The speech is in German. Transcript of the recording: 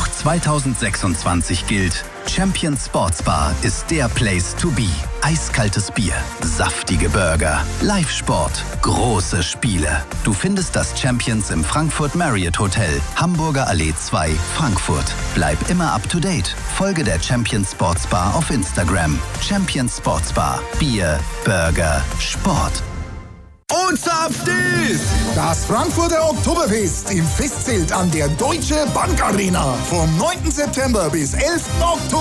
Auch 2026 gilt: Champions Sports Bar ist der Place to be. Eiskaltes Bier, saftige Burger, Live-Sport, große Spiele. Du findest das Champions im Frankfurt Marriott Hotel, Hamburger Allee 2, Frankfurt. Bleib immer up to date. Folge der Champions Sports Bar auf Instagram. Champions Sports Bar. Bier, Burger, Sport. Und zapft ist das Frankfurter Oktoberfest im Festzelt an der Deutsche Bank Arena vom 9. September bis 11. Oktober.